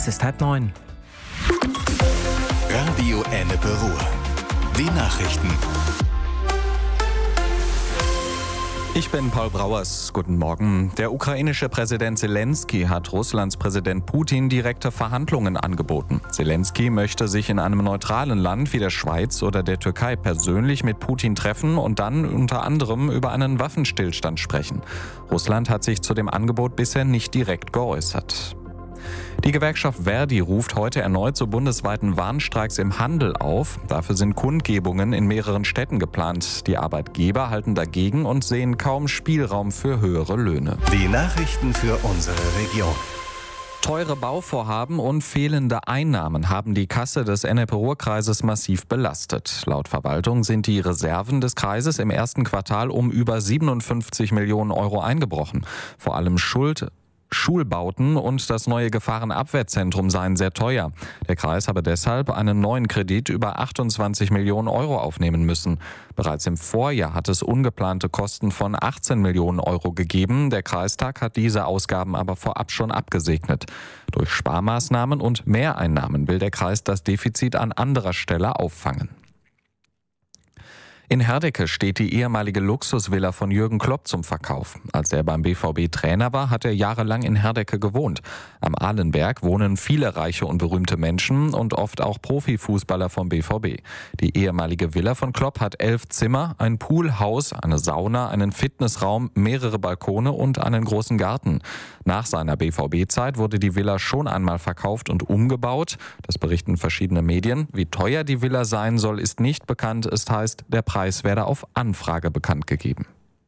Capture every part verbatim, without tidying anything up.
Es ist halb neun. Radio Ennepe Ruhr. Die Nachrichten. Ich bin Paul Brauers. Guten Morgen. Der ukrainische Präsident Zelensky hat Russlands Präsident Putin direkte Verhandlungen angeboten. Zelensky möchte sich in einem neutralen Land wie der Schweiz oder der Türkei persönlich mit Putin treffen und dann unter anderem über einen Waffenstillstand sprechen. Russland hat sich zu dem Angebot bisher nicht direkt geäußert. Die Gewerkschaft Verdi ruft heute erneut zu bundesweiten Warnstreiks im Handel auf. Dafür sind Kundgebungen in mehreren Städten geplant. Die Arbeitgeber halten dagegen und sehen kaum Spielraum für höhere Löhne. Die Nachrichten für unsere Region. Teure Bauvorhaben und fehlende Einnahmen haben die Kasse des Ennepe-Ruhr-Kreises massiv belastet. Laut Verwaltung sind die Reserven des Kreises im ersten Quartal um über siebenundfünfzig Millionen Euro eingebrochen. Vor allem Schuld Schulbauten und das neue Gefahrenabwehrzentrum seien sehr teuer. Der Kreis habe deshalb einen neuen Kredit über achtundzwanzig Millionen Euro aufnehmen müssen. Bereits im Vorjahr hat es ungeplante Kosten von achtzehn Millionen Euro gegeben. Der Kreistag hat diese Ausgaben aber vorab schon abgesegnet. Durch Sparmaßnahmen und Mehreinnahmen will der Kreis das Defizit an anderer Stelle auffangen. In Herdecke steht die ehemalige Luxusvilla von Jürgen Klopp zum Verkauf. Als er beim B V B Trainer war, hat er jahrelang in Herdecke gewohnt. Am Ahlenberg wohnen viele reiche und berühmte Menschen und oft auch Profifußballer vom B V B. Die ehemalige Villa von Klopp hat elf Zimmer, ein Poolhaus, eine Sauna, einen Fitnessraum, mehrere Balkone und einen großen Garten. Nach seiner B V B-Zeit wurde die Villa schon einmal verkauft und umgebaut. Das berichten verschiedene Medien. Wie teuer die Villa sein soll, ist nicht bekannt. Es heißt, der Preis werde auf Anfrage bekannt gegeben.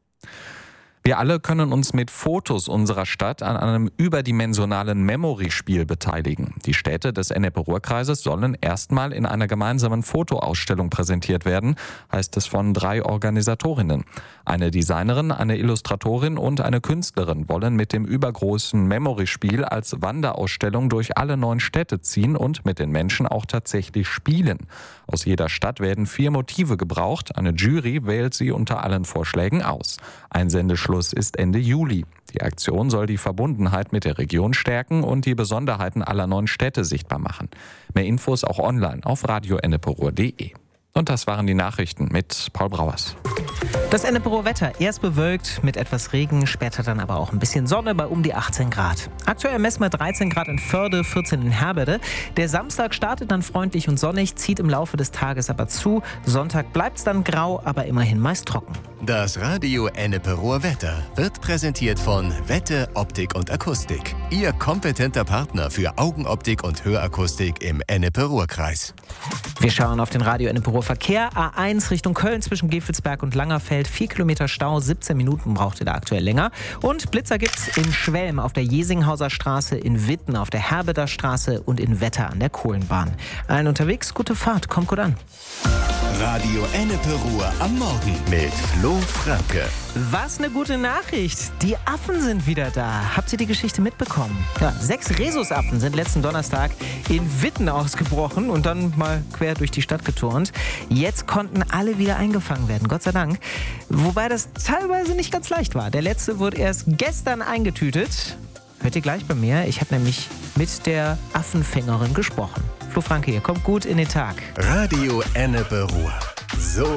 Wir alle können uns mit Fotos unserer Stadt an einem überdimensionalen Memory-Spiel beteiligen. Die Städte des Ennepe-Ruhr-Kreises sollen erstmal in einer gemeinsamen Fotoausstellung präsentiert werden, heißt es von drei Organisatorinnen. Eine Designerin, eine Illustratorin und eine Künstlerin wollen mit dem übergroßen Memory-Spiel als Wanderausstellung durch alle neun Städte ziehen und mit den Menschen auch tatsächlich spielen. Aus jeder Stadt werden vier Motive gebraucht. Eine Jury wählt sie unter allen Vorschlägen aus. Einsendeschluss ist Ende Juli. Die Aktion soll die Verbundenheit mit der Region stärken und die Besonderheiten aller neun Städte sichtbar machen. Mehr Infos auch online auf radio ennepe ruhr punkt de. Und das waren die Nachrichten mit Paul Brauers. Das Ennepe-Ruhr-Wetter, erst bewölkt mit etwas Regen, später dann aber auch ein bisschen Sonne bei um die achtzehn Grad. Aktuell messen wir dreizehn Grad in Förde, vierzehn in Herberde. Der Samstag startet dann freundlich und sonnig, zieht im Laufe des Tages aber zu. Sonntag bleibt es dann grau, aber immerhin meist trocken. Das Radio Ennepe Ruhr Wetter wird präsentiert von Wette, Optik und Akustik. Ihr kompetenter Partner für Augenoptik und Hörakustik im Ennepe-Ruhr-Kreis. Wir schauen auf den Radio Ennepe Ruhr Verkehr. A eins Richtung Köln zwischen Gevelsberg und Langerfeld. vier Kilometer Stau, siebzehn Minuten braucht ihr da aktuell länger. Und Blitzer gibt's in Schwelm auf der Jesinghauser Straße, in Witten auf der Herberder Straße und in Wetter an der Kohlenbahn. Allen unterwegs, gute Fahrt, kommt gut an. Radio Ennepe Ruhr am Morgen mit Flo Franke. Was eine gute Nachricht. Die Affen sind wieder da. Habt ihr die Geschichte mitbekommen? Ja, sechs Rhesusaffen sind letzten Donnerstag in Witten ausgebrochen und dann mal quer durch die Stadt geturnt. Jetzt konnten alle wieder eingefangen werden, Gott sei Dank. Wobei das teilweise nicht ganz leicht war. Der letzte wurde erst gestern eingetütet. Hört ihr gleich bei mir. Ich habe nämlich mit der Affenfängerin gesprochen. Flo Franke hier, kommt gut in den Tag. Radio Ennepe Ruhr.